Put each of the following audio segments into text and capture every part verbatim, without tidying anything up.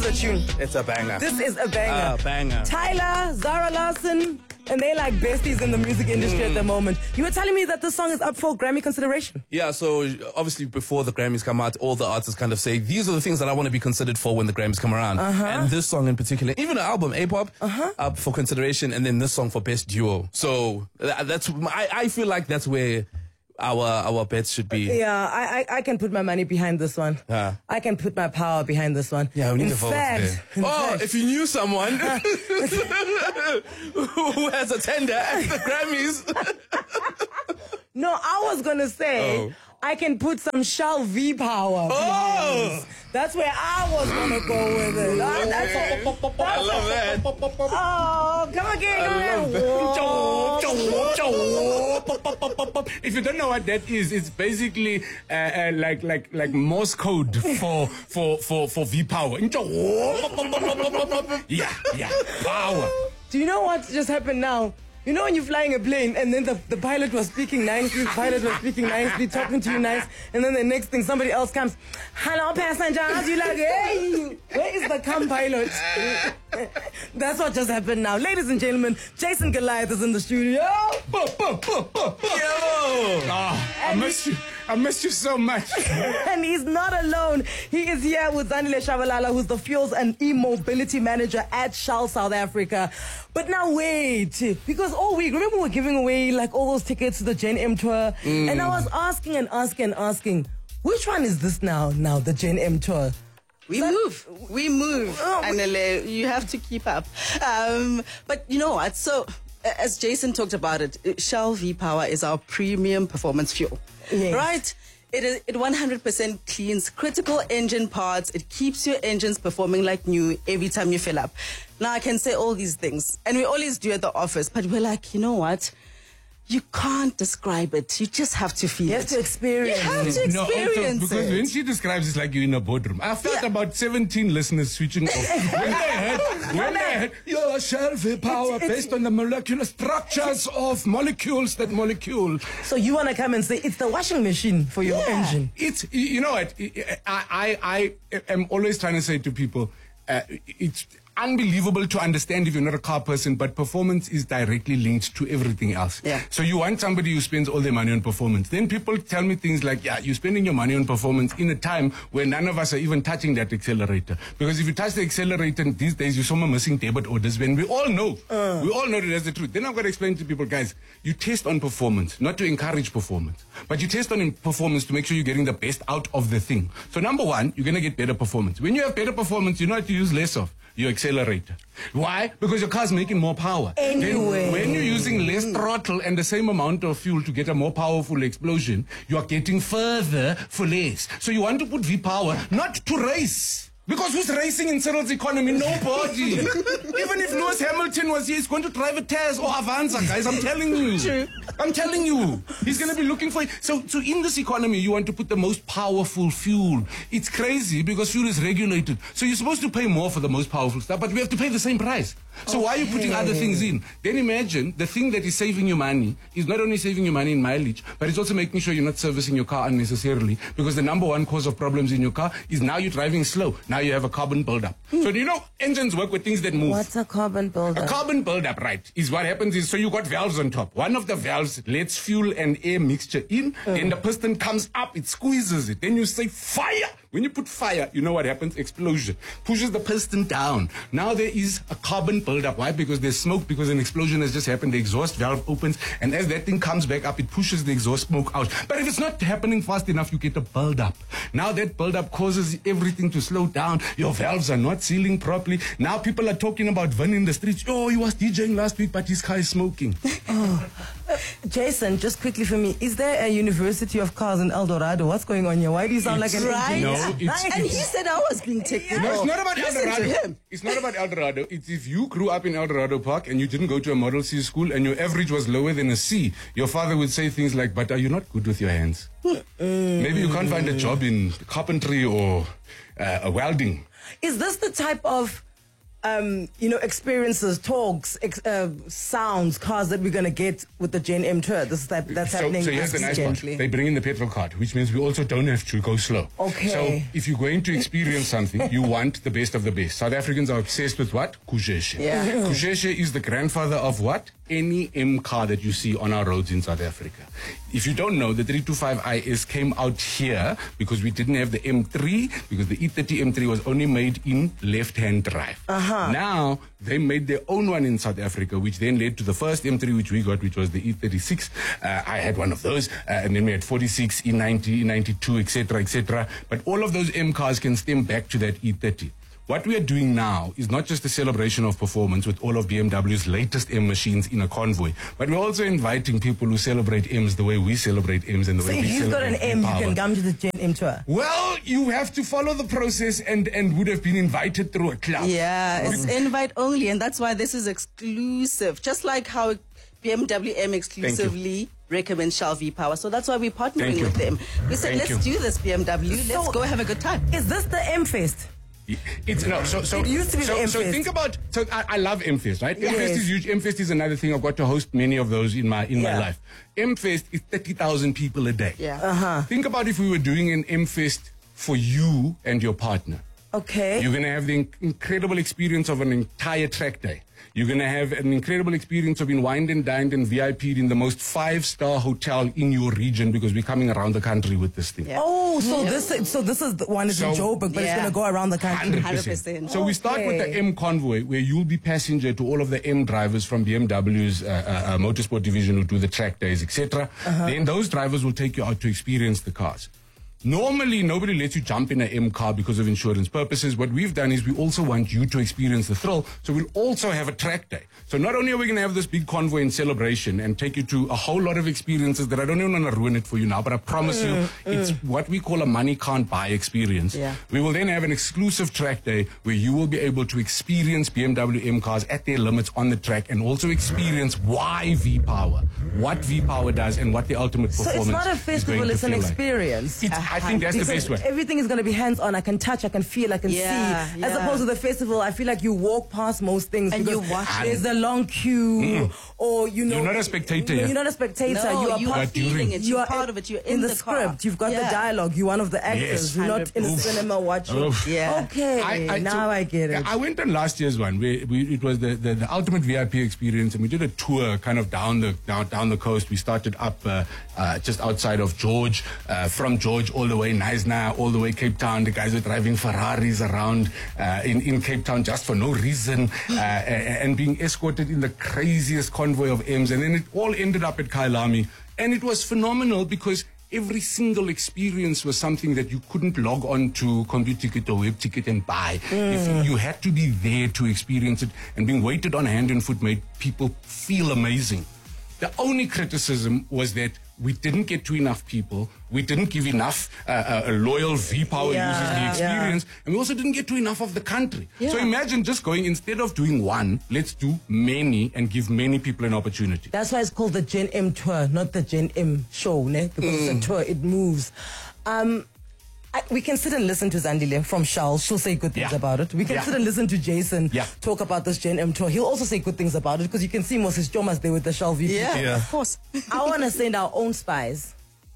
a tune. It's a banger. This is a banger. A banger. Tyler, Zara Larsson, and they're like besties in the music industry mm. at the moment. You were telling me that this song is up for Grammy consideration. Yeah, so obviously before the Grammys come out, all the artists kind of say, these are the things that I want to be considered for when the Grammys come around. Uh-huh. And this song in particular, even the album, A-Pop, uh-huh. up for consideration, and then this song for Best Duo. So that's, I, I feel like that's where our our bets should be. Yeah, I, I I can put my money behind this one. Yeah. I can put my power behind this one. Yeah, we need in to vote fact, there. in Oh, fact. if you knew someone who has a tender at the Grammys. No, I was gonna say Oh. I can put some Shell V power. Oh! That's where I was gonna go with it. Ah, that's Okay. a- that's I love a- that. Oh, come again, come again. If you don't know what that is, it's basically uh, uh, like like like Morse code for for for for V power. Yeah, yeah, power. Do you know what just happened now? You know when you're flying a plane and then the, the pilot was speaking nicely, the pilot was speaking nicely, talking to you nice, and then the next thing somebody else comes, hello passengers, you're like, hey, where is the cum pilot? That's what just happened now. Ladies and gentlemen, Jason Goliath is in the studio. Yo! Oh, I miss you. I miss you so much. And he's not alone. He is here with Zandile Shabalala, who's the Fuels and E-Mobility Manager at Shell South Africa. But now wait, because all week, remember we were giving away like all those tickets to the Gen M tour? Mm. And I was asking and asking and asking, which one is this now, now, the Gen M tour? We But- move. We move. Oh, we- Anele, you have to keep up. Um, but you know what? So, as Jason talked about it, Shell V-Power is our premium performance fuel. Yes. Right? It is, it one hundred percent cleans critical engine parts. It keeps your engines performing like new every time you fill up. Now, I can say all these things, and we always do at the office, but we're like, you know what? You can't describe it. You just have to feel You it. have to experience You have it. to No, also, experience because it. when she describes it like you're in a boardroom, I felt Yeah. about seventeen listeners switching off. When they heard, when they heard, your Shell V-Power It's- it's- based on the molecular structures of molecules that molecule. So you want to come and say it's the washing machine for your Yeah. engine? It's, you know what, I, I, I am always trying to say to people, uh, it's unbelievable to understand if you're not a car person, but performance is directly linked to everything else. Yeah. So you want somebody who spends all their money on performance. Then people tell me things like, yeah, you're spending your money on performance in a time where none of us are even touching that accelerator. Because if you touch the accelerator these days, you're someone missing debit orders when we all know, uh. we all know that that's the truth. Then I've got to explain to people, guys, you test on performance, not to encourage performance, but you test on performance to make sure you're getting the best out of the thing. So number one, you're going to get better performance. When you have better performance, you know what to use less of. Your accelerator. Why? Because your car's making more power. Anyway. Then when you're using less throttle and the same amount of fuel to get a more powerful explosion, you are getting further for less. So you want to put V-Power not to race. Because who's racing in Cyril's economy? Nobody. Even if Lewis Hamilton was here, he's going to drive a Taz or Avanza, guys. I'm telling you. True. I'm telling you. He's going to be looking for it. So, so in this economy, you want to put the most powerful fuel. It's crazy because fuel is regulated. So you're supposed to pay more for the most powerful stuff, but we have to pay the same price. So okay. Why are you putting other things in? Then imagine the thing that is saving you money is not only saving you money in mileage, but it's also making sure you're not servicing your car unnecessarily, because the number one cause of problems in your car is now you're driving slow. Now you have a carbon buildup. Mm. So do you know engines work with things that move? What's a carbon buildup? A carbon buildup, right, is what happens is, so you got valves on top. One of the valves lets fuel and air mixture in, mm. then the piston comes up, it squeezes it. Then you say fire. When you put fire, you know what happens? Explosion. Pushes the piston down. Now there is a carbon buildup. Why? Because there's smoke, because an explosion has just happened. The exhaust valve opens, and as that thing comes back up, it pushes the exhaust smoke out. But if it's not happening fast enough, you get a buildup. Now that buildup causes everything to slow down. Your valves are not sealing properly. Now people are talking about Van in the streets. Oh, he was DJing last week, but his car is smoking. Oh. Uh, Jason, just quickly for me, is there a University of Cars in El Dorado? What's going on here? Why do you sound It's like an right. engineer? No, it's, And he it's, said I was being technical. no, it's not about El Listen to Dorado. him. It's not about El Dorado. It's if you grew up in El Dorado Park and you didn't go to a Model C school and your average was lower than a C, your father would say things like, but are you not good with your hands? Maybe you can't find a job in carpentry or uh, welding. Is this the type of um, you know, experiences, talks, ex- uh, sounds, cars that we're going to get with the Gen M tour. This is that, that's so, happening. So here's the nice part. Gently. They bring in the petrol card, which means we also don't have to go slow. Okay. So if you're going to experience something, you want the best of the best. South Africans are obsessed with what? Kusheshe. Yeah. Kusheshe is the grandfather of what? Any M car that you see on our roads in South Africa. If you don't know, the three twenty-five I S came out here because we didn't have the M three, because the E thirty M three was only made in left-hand drive. Uh-huh. Now, they made their own one in South Africa, which then led to the first M three which we got, which was the E thirty-six. Uh, I had one of those, uh, and then we had forty-six, E ninety, E ninety-two, et cetera, et cetera. But all of those M cars can stem back to that E thirty. What we are doing now is not just a celebration of performance with all of B M W's latest M machines in a convoy, but we're also inviting people who celebrate M's the way we celebrate M's and the So way if we you've got celebrate an M, you M-Power. can come to the Gen M tour. Well, you have to follow the process and, and would have been invited through a club. Yeah, it's invite only, and that's why this is exclusive. Just like how B M W M exclusively recommends Shell V-Power. So that's why we're Thank partnering you. with them. We said, Thank let's you. do this, B M W. Let's So- go have a good time. Is this the M Fest? It's no, so so It used to be so, the so M-Fest. think about so I, I love M-Fest, right? Yes. M-Fest is huge. M-Fest is another thing. I've got to host many of those in my in Yeah. my life. M-Fest is thirty thousand people a day. Yeah. Uh-huh. Think about if we were doing an M-Fest for you and your partner. Okay. You're going to have the inc- incredible experience of an entire track day. You're going to have an incredible experience of being wined and dined and V I P'd in the most five-star hotel in your region, because we're coming around the country with this thing. Yeah. Oh, so this is, so this is the one is in So- Joburg, but it's Yeah. going to go around the country. one hundred one hundred percent. percent. So we start with the Okay. M convoy, where you'll be passenger to all of the M drivers from B M W's uh, uh, uh, motorsport division who do the track days, et cetera. Then those drivers will take you out to experience the cars. Normally, nobody lets you jump in an M car because of insurance purposes. What we've done is we also want you to experience the thrill. So we'll also have a track day. So not only are we going to have this big convoy and celebration and take you to a whole lot of experiences that I don't even want to ruin it for you now, but I promise you, it's what we call a money can't buy experience. Yeah. We will then have an exclusive track day where you will be able to experience B M W M cars at their limits on the track, and also experience why V-Power, what V-Power does, and what the ultimate So performance it's not a is going festival, to it's an feel like. experience. It's, I think that's the Because best way. everything is going to be hands-on. I can touch, I can feel, I can Yeah, see. yeah. As opposed to the festival, I feel like you walk past most things And because you watch it. there's a long queue, or you know, You're not a spectator, No, yeah. You're not a spectator. No, you are you part. are But during- feeling it. You You're are part in- of it. You're in in, the, the script. car. You've got Yeah. the dialogue. You're one of the actors. Yes. You're not in the Oof. cinema watching. Oof. Yeah. Okay, now so- I get it. I went on last year's one. We, we, it was the, the, the ultimate V I P experience, and we did a tour kind of down the down, down the coast. We started up uh, uh, just outside of George, uh, from George all the way Knysna, all the way Cape Town. The guys were driving Ferraris around uh, in, in Cape Town just for no reason, uh, and, and being escorted in the craziest convoy of M's. And then it all ended up at Kailami. And it was phenomenal because every single experience was something that you couldn't log on to CompuTicket or WebTicket and buy. If you had to be there to experience it, and being waited on hand and foot made people feel amazing. The only criticism was that we didn't get to enough people. We didn't give enough uh, uh, loyal V-Power Yeah, users the experience. And we also didn't get to enough of the country. So Yeah. imagine just going, instead of doing one, let's do many and give many people an opportunity. That's why it's called the Gen M tour, not the Gen M show, ne? Because Mm. it's a tour, it moves. Um, I, we can sit and listen to Zandile from Shell. She'll say good things Yeah. about it. We can Yeah. sit and listen to Jason Yeah. talk about this Gen M tour. He'll also say good things about it, because you can see Moses Chomas there with the Shell V P. Yeah, Yeah. of course. I want to send our own spies.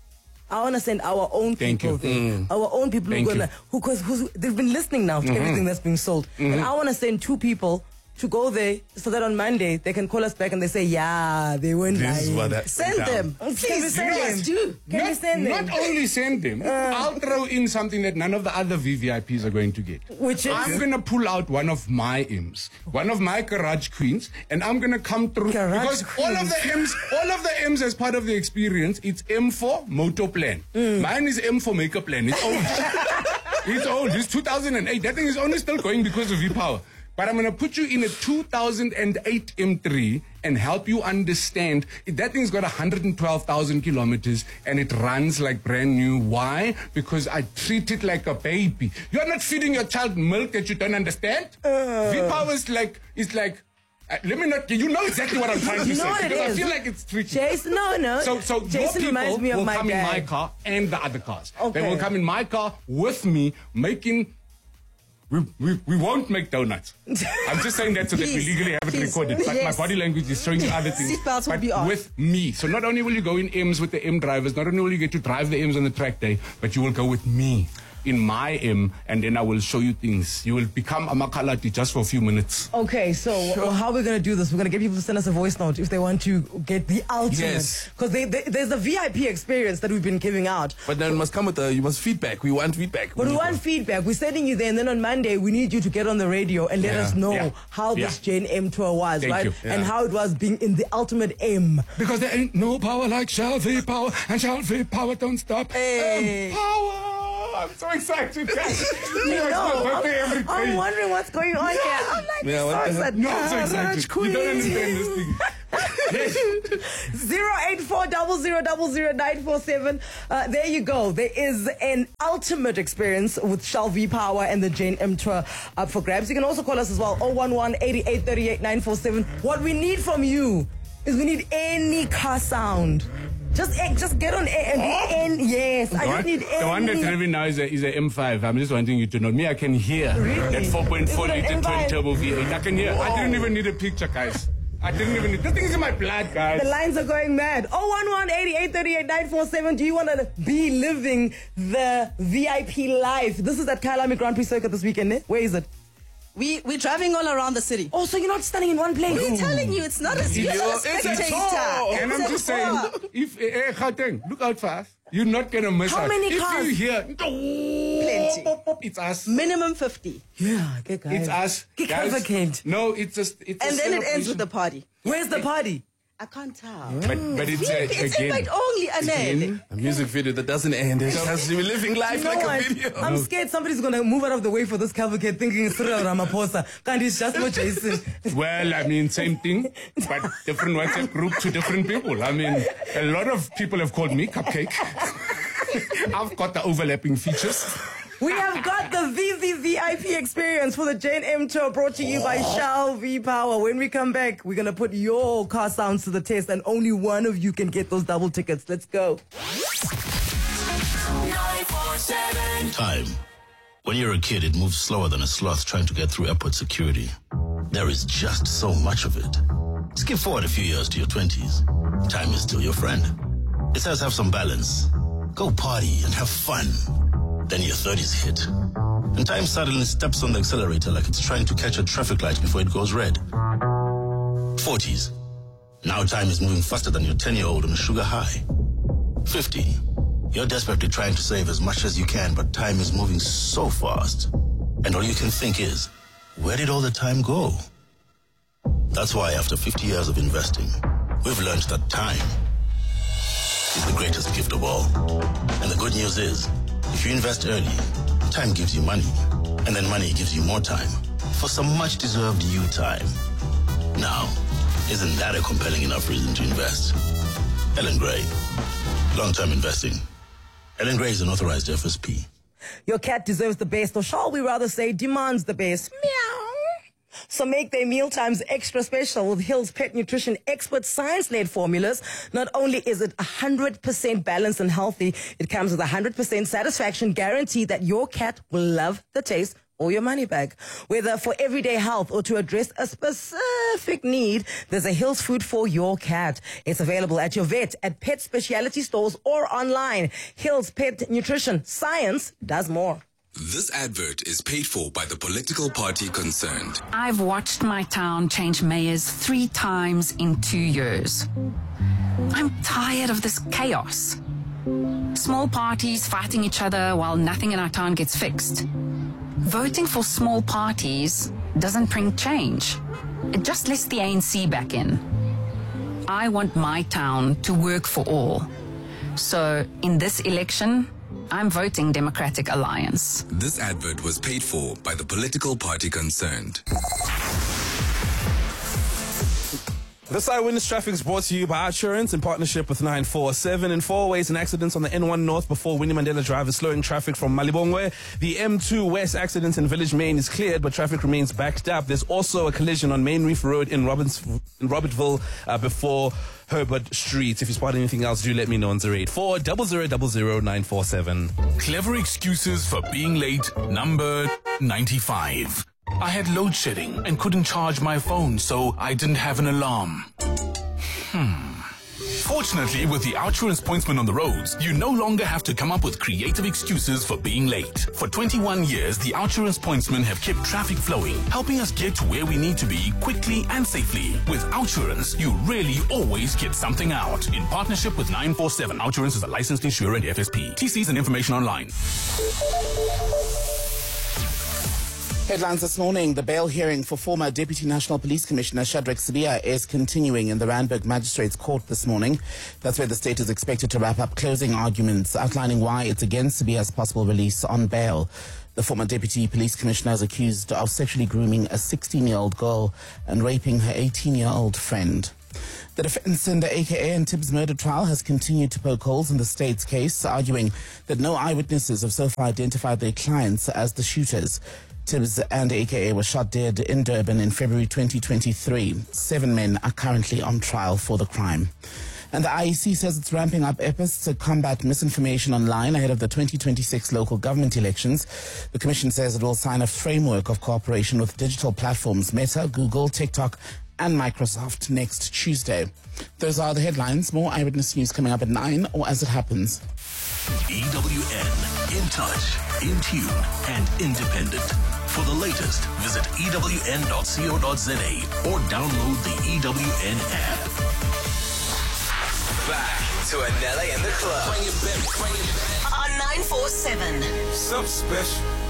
I want to send our own Thank people you. there. Our own people Thank who are gonna, you. who, cause, who's, they've been listening now to everything that's being sold. And I want to send two people to go there so that on Monday they can call us back and they say, yeah, they weren't This is lying. what that Send down. them. Can we Please, send you them? guys do. Can we not, send them? not only send them, I'll throw in something that none of the other V V I Ps are going to get. Which is? I'm going to pull out one of my M's, one of my garage queens, and I'm going to come through. Garage because all of the M's, all of the M's as part of the experience, it's M for motor plan. Mine is M for makeup plan. It's old. It's old. It's two thousand eight. That thing is only still going because of V-Power. But I'm going to put you in a two thousand eight M three and help you understand. That thing's got one hundred twelve thousand kilometers and it runs like brand new. Why? Because I treat it like a baby. You're not feeding your child milk that you don't understand. Uh. V-Power is like, is like, uh, let me not, you know exactly what I'm trying to You know say. what it because is. I feel like it's tricky. Jason, no, no. So, so Jason your reminds people me of will my come dad. in my car and the other cars. Okay. They will come in my car with me, making We, we, we won't make donuts. I'm just saying that so that we Please, legally have it please. recorded. But Yes. my body language is showing you other things. Seatbelts will But be on. with me. So not only will you go in M's with the M drivers, not only will you get to drive the M's on the track day, but you will go with me in my M, and then I will show you things. You will become a Makalati just for a few minutes. Okay, so well, how are we going to do this? We're going to get people to send us a voice note if they want to get the ultimate. Yes. Because they, they, there's a V I P experience that we've been giving out. But then it must come with the, you must feedback. We want feedback. But we want feedback. We're sending you there, and then on Monday, we need you to get on the radio and let Yeah. us know Yeah. how Yeah. this Jane M tour was, Thank right? you. And Yeah. how it was being in the ultimate M. Because there ain't no power like Shelby power, and Shelby power don't stop. Hey. M power! I'm so excited, guys. You know, it's No, my birthday every I'm, I'm day. wondering what's going on here. I'm like, Yeah, what so the heck? excited. No, I'm so Garage excited. You Queen. don't understand this thing. Yes. Zero eight four double zero double zero nine four seven. Uh, there you go. There is an ultimate experience with Shell V Power and the Jane M tour up for grabs. You can also call us as well. oh one one, eighty-eight thirty-eight, nine four seven. What we need from you is we need any car sound. Just eh, just get on air and be in. Yes, I The just one, need any. the one that's driving now is a, is a M five. I'm just wanting you to know. Me, I can hear Really? that four point four Is it an liter M five? twin turbo V eight. I can hear. I didn't even need a picture, guys. I didn't even need. This thing is in my blood, guys. The lines are going mad. oh one one, eighty-eight thirty-eight, nine four seven. Do you want to be living the V I P life? This is at Kyalami Grand Prix Circuit this weekend, eh? Where is it? We, we're driving all around the city. Oh, so you're not standing in one place? We're telling you, it's not a, you're not a It's a spectator. tour. And I'm It's a just saying, tour. if eh, eh, Gauteng, look out for us. You're not gonna miss How out. many if cars? you hear, Plenty. pop, pop, it's us. Minimum fifty. Yeah, get guys. It's us. Get guys. cavalcade. No, it's just. It's And a then it ends celebration. with the party. Where's the party? I can't tell. But, but it's, uh, It's again. invite only, Anel. again, A music video that doesn't end. It has to be living life You know like what? a video. I'm scared somebody's going to move out of the way for this cavalcade thinking it's Cyril Ramaphosa. Can't it's just for Jason? Well, I mean, same thing, but different WhatsApp group to different people. I mean, a lot of people have called me Cupcake. I've got the overlapping features. We have got the V V V I P experience for the Jane M Tour brought to you by Shell V Power. When we come back, we're going to put your car sounds to the test and only one of you can get those double tickets. Let's go. Time. When you're a kid, it moves slower than a sloth trying to get through airport security. There is just so much of it. Skip forward a few years to your twenties. Time is still your friend. It says have some balance. Go party and have fun. Then your thirties hit. And time suddenly steps on the accelerator like it's trying to catch a traffic light before it goes red. forties. Now time is moving faster than your ten-year-old on a sugar high. fifty. You're desperately trying to save as much as you can, but time is moving so fast. And all you can think is, where did all the time go? That's why after fifty years of investing, we've learned that time is the greatest gift of all. And the good news is, if you invest early, time gives you money. And then money gives you more time for some much-deserved you time. Now, isn't that a compelling enough reason to invest? Ellen Gray. Long-term investing. Ellen Gray is an authorized F S P. Your cat deserves the best, or shall we rather say demands the best. Meow. So make their meal times extra special with Hill's Pet Nutrition expert science-led formulas. Not only is it one hundred percent balanced and healthy, it comes with a one hundred percent satisfaction guarantee that your cat will love the taste or your money back. Whether for everyday health or to address a specific need, there's a Hill's food for your cat. It's available at your vet, at pet specialty stores, or online. Hill's Pet Nutrition. Science does more. This advert is paid for by the political party concerned. I've watched my town change mayors three times in two years. I'm tired of this chaos. Small parties fighting each other while nothing in our town gets fixed. Voting for small parties doesn't bring change. It just lets the A N C back in. I want my town to work for all. So in this election, I'm voting Democratic Alliance. This advert was paid for by the political party concerned. This Eyewitness Traffic is brought to you by Assurance in partnership with nine four seven. In four ways and accidents on the N one North before Winnie Mandela Drive is slowing traffic from Malibongwe. The M two West accident in Village Main is cleared, but traffic remains backed up. There's also a collision on Main Reef Road in, Roberts, in Robertville uh, before Herbert Street. If you spot anything else, do let me know on zero eight four zero zero zero zero nine four seven. Clever excuses for being late, number ninety-five. I had load shedding and couldn't charge my phone, so I didn't have an alarm. Hmm. Fortunately, with the Outsurance Pointsman on the roads, you no longer have to come up with creative excuses for being late. For twenty-one years, the Outsurance Pointsmen have kept traffic flowing, helping us get to where we need to be quickly and safely. With Outsurance, you really always get something out. In partnership with nine four seven, Outsurance is a licensed insurer and F S P. T Cs and information online. Headlines this morning. The bail hearing for former Deputy National Police Commissioner Shadrack Sibiya is continuing in the Randburg Magistrates Court this morning. That's where the state is expected to wrap up closing arguments outlining why it's against Sibiya's possible release on bail. The former Deputy Police Commissioner is accused of sexually grooming a sixteen-year-old girl and raping her eighteen-year-old friend. The defense in the A K A and Tibbs murder trial has continued to poke holes in the state's case, arguing that no eyewitnesses have so far identified their clients as the shooters. Tibbs and A K A were shot dead in Durban in February twenty twenty-three. Seven men are currently on trial for the crime. And the I E C says it's ramping up efforts to combat misinformation online ahead of the twenty twenty-six local government elections. The Commission says it will sign a framework of cooperation with digital platforms Meta, Google, TikTok, and Microsoft next Tuesday. Those are the headlines. More Eyewitness News coming up at nine, or as it happens. E W N, in touch, in tune, and independent. For the latest, visit E W N dot co dot za or download the E W N app. Back to Anela in the club. On nine four seven. So special.